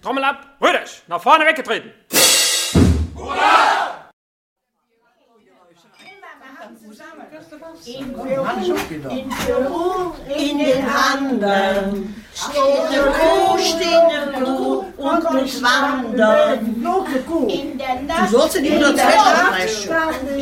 Trommel ab, Rüdisch, nach vorne weggetreten. Hurra! In den Handen steht eine Kuh und muss wandern. Du sollst nicht nur zwei